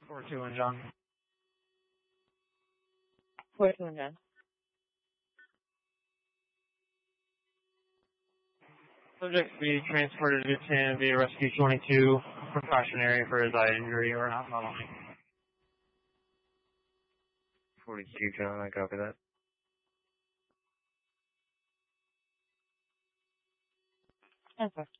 4-2 and John. 4-2 and John. Subject to be transported to 10 via Rescue 22, precautionary for his eye injury or not following. 42, John, I copy that. Okay.